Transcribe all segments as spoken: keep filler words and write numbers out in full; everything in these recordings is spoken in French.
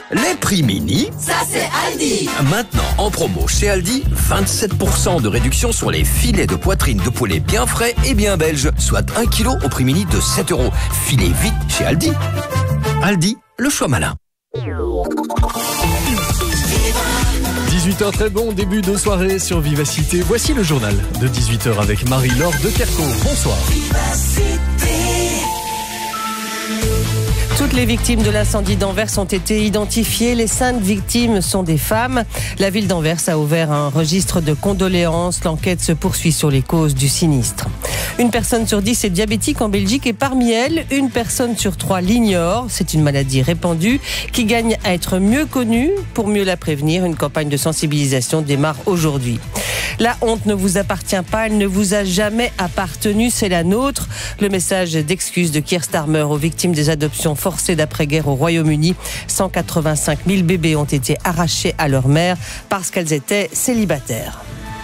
Les prix mini, ça c'est Aldi. Maintenant en promo chez Aldi, vingt-sept pour cent de réduction sur les filets de poitrine de poulet bien frais et bien belges, soit un kilo au prix mini de sept euros. Filez vite chez Aldi. Aldi, le choix malin. dix-huit heures, très bon début de soirée sur Vivacité. Voici le journal de dix-huit heures avec Marie-Laure de Kerco. Bonsoir. Toutes les victimes de l'incendie d'Anvers ont été identifiées. Les cinq victimes sont des femmes. La ville d'Anvers a ouvert un registre de condoléances. L'enquête se poursuit sur les causes du sinistre. Une personne sur dix est diabétique en Belgique et parmi elles, une personne sur trois l'ignore. C'est une maladie répandue qui gagne à être mieux connue. Pour mieux la prévenir, une campagne de sensibilisation démarre aujourd'hui. La honte ne vous appartient pas, elle ne vous a jamais appartenu, c'est la nôtre. Le message d'excuse de Keir Starmer aux victimes des adoptions forcées d'après-guerre au Royaume-Uni. cent quatre-vingt-cinq mille bébés ont été arrachés à leur mère parce qu'elles étaient célibataires.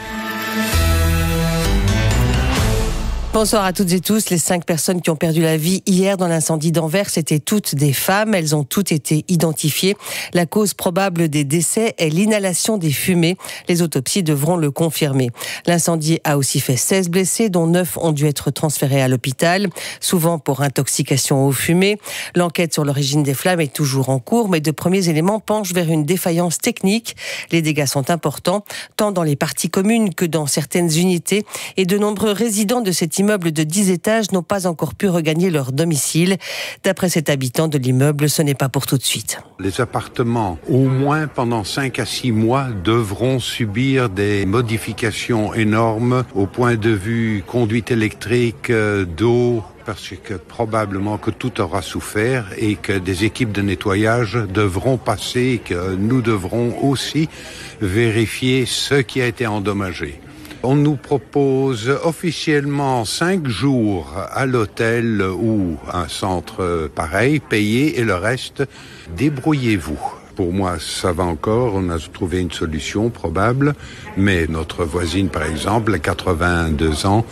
Bonsoir à toutes et tous. Les cinq personnes qui ont perdu la vie hier dans l'incendie d'Anvers étaient toutes des femmes. Elles ont toutes été identifiées. La cause probable des décès est l'inhalation des fumées. Les autopsies devront le confirmer. L'incendie a aussi fait seize blessés, dont neuf ont dû être transférés à l'hôpital, souvent pour intoxication aux fumées. L'enquête sur l'origine des flammes est toujours en cours, mais de premiers éléments penchent vers une défaillance technique. Les dégâts sont importants, tant dans les parties communes que dans certaines unités, et de nombreux résidents de cet immeuble Immeubles de dix étages n'ont pas encore pu regagner leur domicile. D'après cet habitant de l'immeuble, ce n'est pas pour tout de suite. Les appartements, au moins pendant cinq à six mois, devront subir des modifications énormes au point de vue conduite électrique, d'eau, parce que probablement que tout aura souffert et que des équipes de nettoyage devront passer et que nous devrons aussi vérifier ce qui a été endommagé. On nous propose officiellement cinq jours à l'hôtel ou un centre pareil, payé, et le reste, débrouillez-vous. Pour moi, ça va encore, on a trouvé une solution probable, mais notre voisine, par exemple, à quatre-vingt-deux ans,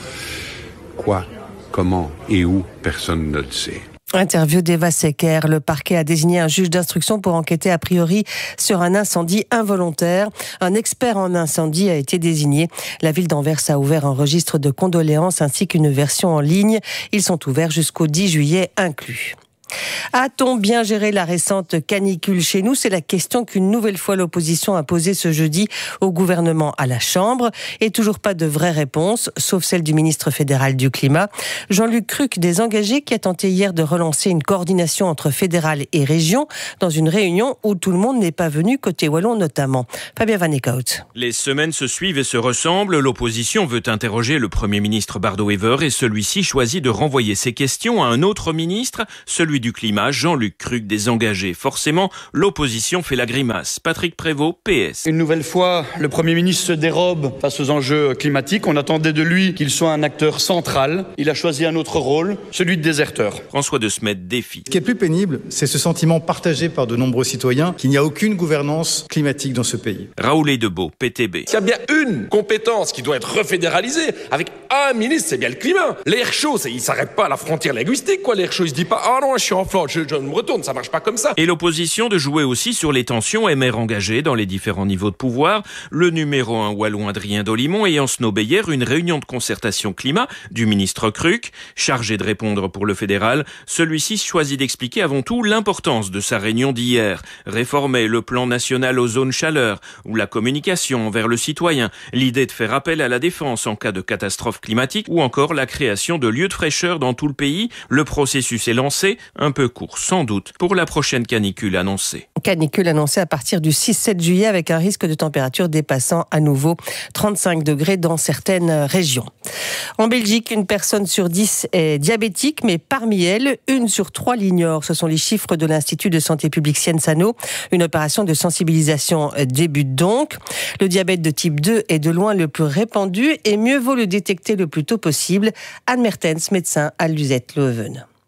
quoi, comment et où, personne ne le sait. Interview d'Eva Secker. Le parquet a désigné un juge d'instruction pour enquêter a priori sur un incendie involontaire. Un expert en incendie a été désigné. La ville d'Anvers a ouvert un registre de condoléances ainsi qu'une version en ligne. Ils sont ouverts jusqu'au dix juillet inclus. A-t-on bien géré la récente canicule chez nous ? C'est la question qu'une nouvelle fois l'opposition a posée ce jeudi au gouvernement à la Chambre. Et toujours pas de vraie réponse, sauf celle du ministre fédéral du Climat. Jean-Luc Cruc, des engagés, qui a tenté hier de relancer une coordination entre fédéral et région dans une réunion où tout le monde n'est pas venu, côté wallon notamment. Fabien Van Eekhout. Les semaines se suivent et se ressemblent. L'opposition veut interroger le Premier ministre Bardo-Wever et celui-ci choisit de renvoyer ses questions à un autre ministre, celui du Climat, Jean-Luc Cruc, des engagés. Forcément, l'opposition fait la grimace. Patrick Prévost, P S. Une nouvelle fois, le Premier ministre se dérobe face aux enjeux climatiques. On attendait de lui qu'il soit un acteur central. Il a choisi un autre rôle, celui de déserteur. François de Smet, défi. Ce qui est plus pénible, c'est ce sentiment partagé par de nombreux citoyens qu'il n'y a aucune gouvernance climatique dans ce pays. Raoul Edebeau, P T B. S'il y a bien une compétence qui doit être refédéralisée avec un ministre, c'est bien le climat. L'air chaud, il ne s'arrête pas à la frontière linguistique, quoi. L'air chaud, il se dit pas, ah non, je suis en flanc, je, je me retourne, ça marche pas comme ça. Et l'opposition de jouer aussi sur les tensions et maires engagés dans les différents niveaux de pouvoir. Le numéro un wallon Adrien Dolimon ayant snobé hier une réunion de concertation climat du ministre Cruc, chargé de répondre pour le fédéral. Celui-ci choisit d'expliquer avant tout l'importance de sa réunion d'hier. Réformer le plan national aux zones chaleur ou la communication envers le citoyen, l'idée de faire appel à la défense en cas de catastrophe climatique ou encore la création de lieux de fraîcheur dans tout le pays. Le processus est lancé, un peu court sans doute, pour la prochaine canicule annoncée. Canicule annoncée à partir du six sept juillet avec un risque de température dépassant à nouveau trente-cinq degrés dans certaines régions. En Belgique, une personne sur dix est diabétique, mais parmi elles, une sur trois l'ignore. Ce sont les chiffres de l'Institut de santé publique Siensano. Une opération de sensibilisation débute donc. Le diabète de type deux est de loin le plus répandu et mieux vaut le détecter le plus tôt possible. Anne Mertens, médecin à Luzette-Leuven.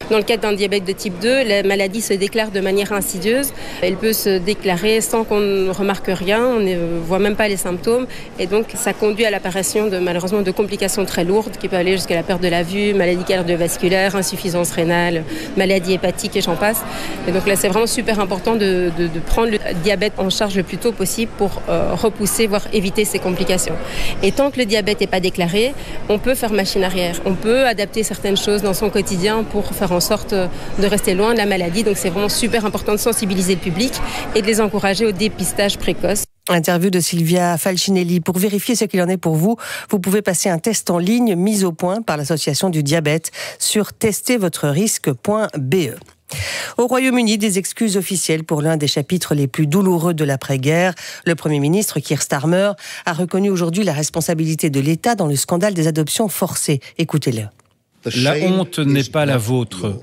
Dans le cadre d'un diabète de type deux, la maladie se déclare de manière insidieuse. Elle peut se déclarer sans qu'on ne remarque rien, on ne voit même pas les symptômes. Et donc ça conduit à l'apparition de, malheureusement de complications très lourdes qui peuvent aller jusqu'à la perte de la vue, maladie cardiovasculaire, insuffisance rénale, maladie hépatique et j'en passe. Et donc là c'est vraiment super important de, de, de prendre le diabète en charge le plus tôt possible pour euh, repousser, voire éviter ces complications. Et tant que le diabète n'est pas déclaré, on peut faire machine arrière. On peut adapter certaines choses dans son quotidien pour faire en sorte de rester loin de la maladie. Donc c'est vraiment super important de sensibiliser le public et de les encourager au dépistage précoce. Interview de Sylvia Falcinelli. Pour vérifier ce qu'il en est pour vous, vous pouvez passer un test en ligne mis au point par l'Association du diabète sur tester votre risque point b e. Au Royaume-Uni, des excuses officielles pour l'un des chapitres les plus douloureux de l'après-guerre. Le Premier ministre Keir Starmer a reconnu aujourd'hui la responsabilité de l'État dans le scandale des adoptions forcées. Écoutez-le. La honte n'est pas la vôtre.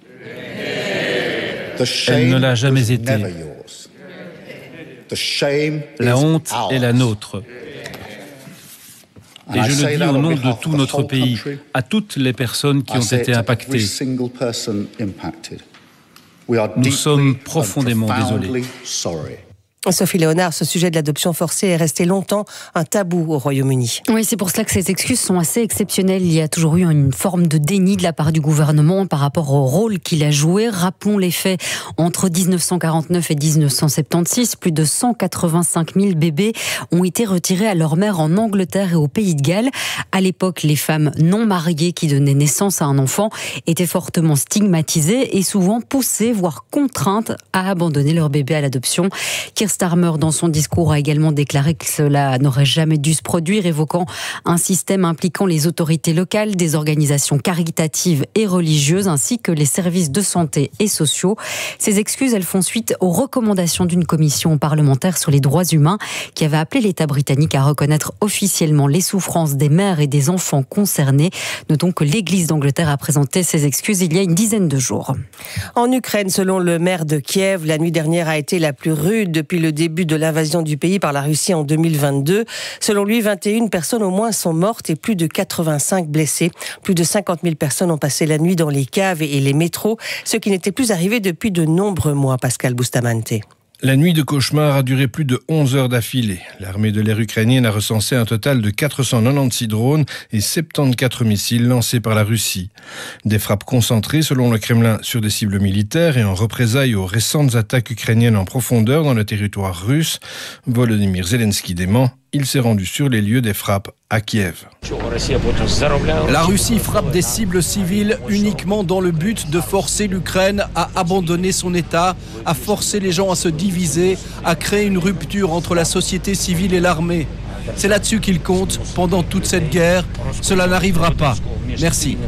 Elle ne l'a jamais été. La honte est la nôtre. Et je le dis au nom de tout notre pays, à toutes les personnes qui ont été impactées. Nous sommes profondément désolés. Sophie Léonard, ce sujet de l'adoption forcée est resté longtemps un tabou au Royaume-Uni. Oui, c'est pour cela que ces excuses sont assez exceptionnelles. Il y a toujours eu une forme de déni de la part du gouvernement par rapport au rôle qu'il a joué. Rappelons les faits. Entre dix-neuf cent quarante-neuf et dix-neuf cent soixante-seize, plus de cent quatre-vingt-cinq mille bébés ont été retirés à leur mère en Angleterre et au Pays de Galles. À l'époque, les femmes non mariées qui donnaient naissance à un enfant étaient fortement stigmatisées et souvent poussées, voire contraintes à abandonner leur bébé à l'adoption. Keir Starmer, dans son discours, a également déclaré que cela n'aurait jamais dû se produire, évoquant un système impliquant les autorités locales, des organisations caritatives et religieuses, ainsi que les services de santé et sociaux. Ces excuses, elles font suite aux recommandations d'une commission parlementaire sur les droits humains qui avait appelé l'État britannique à reconnaître officiellement les souffrances des mères et des enfants concernés. Notons que l'Église d'Angleterre a présenté ses excuses il y a une dizaine de jours. En Ukraine, selon le maire de Kiev, la nuit dernière a été la plus rude depuis le début de l'invasion du pays par la Russie en deux mille vingt-deux. Selon lui, vingt et une personnes au moins sont mortes et plus de quatre-vingt-cinq blessés. Plus de cinquante mille personnes ont passé la nuit dans les caves et les métros, ce qui n'était plus arrivé depuis de nombreux mois. Pascal Bustamante. La nuit de cauchemar a duré plus de onze heures d'affilée. L'armée de l'air ukrainienne a recensé un total de quatre cent quatre-vingt-seize drones et soixante-quatorze missiles lancés par la Russie. Des frappes concentrées, selon le Kremlin, sur des cibles militaires et en représailles aux récentes attaques ukrainiennes en profondeur dans le territoire russe. Volodymyr Zelensky dément. Il s'est rendu sur les lieux des frappes à Kiev. La Russie frappe des cibles civiles uniquement dans le but de forcer l'Ukraine à abandonner son État, à forcer les gens à se diviser, à créer une rupture entre la société civile et l'armée. C'est là-dessus qu'il compte pendant toute cette guerre. Cela n'arrivera pas. Merci.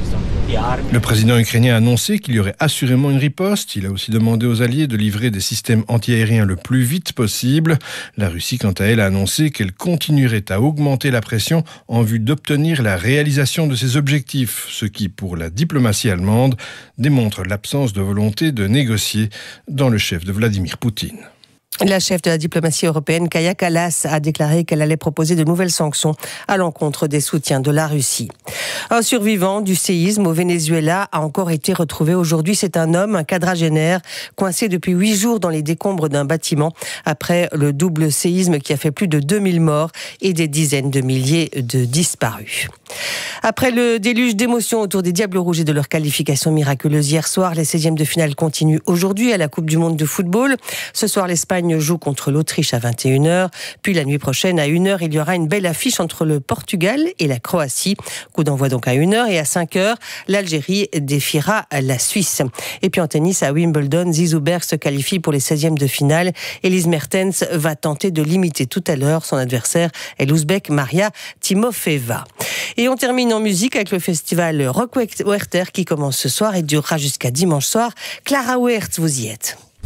Le président ukrainien a annoncé qu'il y aurait assurément une riposte. Il a aussi demandé aux alliés de livrer des systèmes antiaériens le plus vite possible. La Russie, quant à elle, a annoncé qu'elle continuerait à augmenter la pression en vue d'obtenir la réalisation de ses objectifs, ce qui, pour la diplomatie allemande, démontre l'absence de volonté de négocier dans le chef de Vladimir Poutine. La chef de la diplomatie européenne, Kaja Kallas, a déclaré qu'elle allait proposer de nouvelles sanctions à l'encontre des soutiens de la Russie. Un survivant du séisme au Venezuela a encore été retrouvé aujourd'hui. C'est un homme, un quadragénaire, coincé depuis huit jours dans les décombres d'un bâtiment après le double séisme qui a fait plus de deux mille morts et des dizaines de milliers de disparus. Après le déluge d'émotions autour des Diables Rouges et de leur qualification miraculeuse hier soir, les seizièmes de finale continuent aujourd'hui à la Coupe du Monde de football. Ce soir, l'Espagne joue contre l'Autriche à vingt et une heures. Puis la nuit prochaine, à une heure, il y aura une belle affiche entre le Portugal et la Croatie. Coup d'envoi donc à une heure. Et à cinq heures, l'Algérie défiera la Suisse. Et puis en tennis, à Wimbledon, Zizou Berg se qualifie pour les seizièmes de finale. Elise Mertens va tenter de limiter tout à l'heure son adversaire, l'Ouzbek Maria Timofeva. Et on termine en musique avec le festival Rock Werther qui commence ce soir et durera jusqu'à dimanche soir. Clara Wertz, vous y êtes.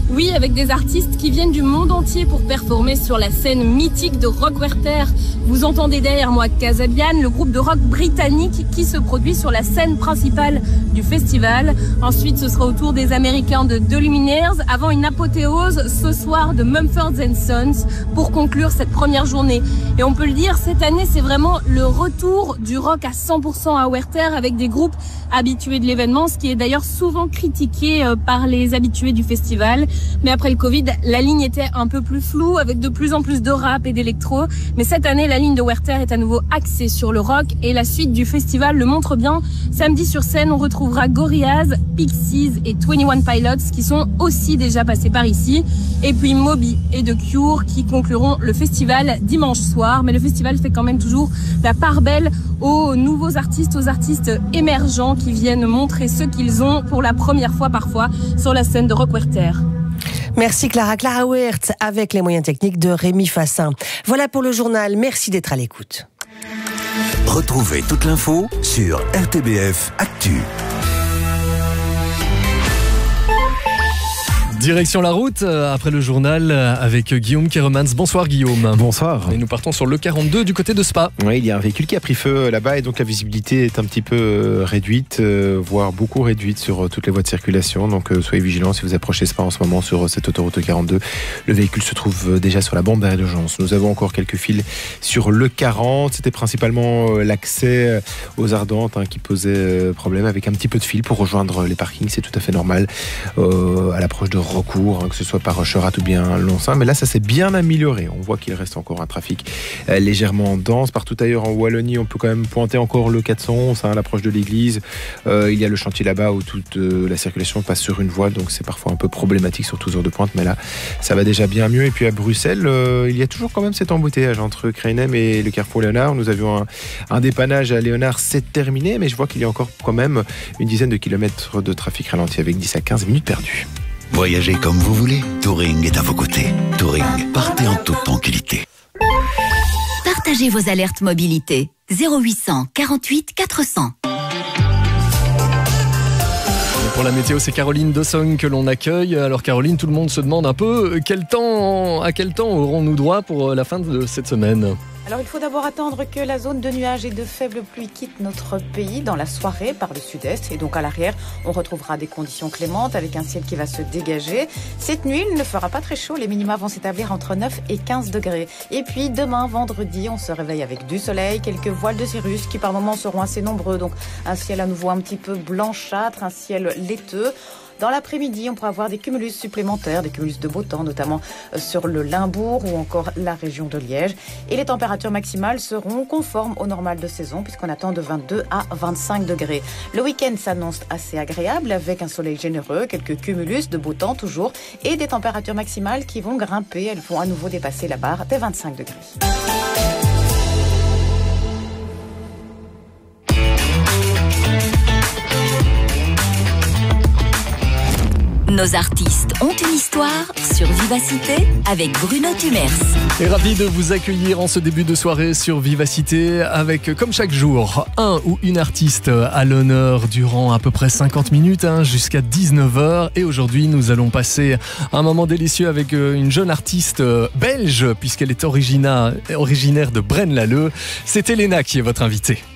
Oui, avec des artistes qui viennent du monde entier pour performer sur la scène mythique de Rock Werchter. Vous entendez derrière moi Kasabian, le groupe de rock britannique qui se produit sur la scène principale du festival. Ensuite, ce sera au tour des Américains de The Lumineers avant une apothéose ce soir de Mumford and Sons pour conclure cette première journée. Et on peut le dire, cette année, c'est vraiment le retour du rock à cent pour cent à Werther avec des groupes habitués de l'événement, ce qui est d'ailleurs souvent critiqué par les habitués du festival. Mais après le Covid, la ligne était un peu plus floue avec de plus en plus de rap et d'électro. Mais cette année, la ligne de Werther est à nouveau axée sur le rock et la suite du festival le montre bien. Samedi sur scène, on retrouvera Gorillaz, Pixies et vingt et un Pilots qui sont aussi déjà passés par ici. Et puis Moby et The Cure qui concluront le festival dimanche soir. Mais le festival fait quand même toujours la part belle aux nouveaux artistes, aux artistes émergents qui viennent montrer ce qu'ils ont pour la première fois parfois sur la scène de Rock Werther. Merci Clara. Clara Wertz avec les moyens techniques de Rémi Fassin. Voilà pour le journal. Merci d'être à l'écoute. Retrouvez toute l'info sur R T B F Actu. Direction la route, après le journal, avec Guillaume Keremans. Bonsoir Guillaume. Bonsoir. Et nous partons sur le quarante-deux du côté de Spa. Oui, il y a un véhicule qui a pris feu là-bas et donc la visibilité est un petit peu réduite, voire beaucoup réduite sur toutes les voies de circulation. Donc soyez vigilants si vous approchez Spa en ce moment sur cette autoroute quarante-deux. Le véhicule se trouve déjà sur la bande d'arrêt d'urgence. Nous avons encore quelques fils sur le quarante. C'était principalement l'accès aux Ardentes hein, qui posait problème, avec un petit peu de fil pour rejoindre les parkings. C'est tout à fait normal euh, à l'approche de recours, hein, que ce soit par Cherat ou bien Lonsin, mais là ça s'est bien amélioré. On voit qu'il reste encore un trafic euh, légèrement dense. Partout ailleurs en Wallonie, on peut quand même pointer encore le quatre cent onze hein, à l'approche de l'église. Euh, il y a le chantier là-bas où toute euh, la circulation passe sur une voie, donc c'est parfois un peu problématique sur tous heures de pointe, mais là ça va déjà bien mieux. Et puis à Bruxelles, euh, il y a toujours quand même cet embouteillage entre Krainem et le carrefour Léonard. Nous avions un, un dépannage à Léonard, c'est terminé, mais je vois qu'il y a encore quand même une dizaine de kilomètres de trafic ralenti avec dix à quinze minutes perdues. Voyagez comme vous voulez, Touring est à vos côtés. Touring, partez en toute tranquillité. Partagez vos alertes mobilité. zéro huit cent quarante-huit quatre cents. Pour la météo, c'est Caroline Dossong que l'on accueille. Alors Caroline, tout le monde se demande un peu quel temps, à quel temps aurons-nous droit pour la fin de cette semaine ? Alors il faut d'abord attendre que la zone de nuages et de faibles pluies quitte notre pays dans la soirée par le sud-est. Et donc à l'arrière, on retrouvera des conditions clémentes avec un ciel qui va se dégager. Cette nuit, il ne fera pas très chaud. Les minima vont s'établir entre neuf et quinze degrés. Et puis demain, vendredi, on se réveille avec du soleil, quelques voiles de cirrus qui par moments seront assez nombreux. Donc un ciel à nouveau un petit peu blanchâtre, un ciel laiteux. Dans l'après-midi, on pourra avoir des cumulus supplémentaires, des cumulus de beau temps, notamment sur le Limbourg ou encore la région de Liège. Et les températures maximales seront conformes au normal de saison, puisqu'on attend de vingt-deux à vingt-cinq degrés. Le week-end s'annonce assez agréable, avec un soleil généreux, quelques cumulus de beau temps toujours, et des températures maximales qui vont grimper. Elles vont à nouveau dépasser la barre des vingt-cinq degrés. Nos artistes ont une histoire sur Vivacité avec Bruno Tumers. Et ravi de vous accueillir en ce début de soirée sur Vivacité avec, comme chaque jour, un ou une artiste à l'honneur durant à peu près cinquante minutes hein, jusqu'à dix-neuf heures. Et aujourd'hui, nous allons passer un moment délicieux avec une jeune artiste belge puisqu'elle est origina, originaire de Braine-l'Alleud. C'est Elena qui est votre invitée.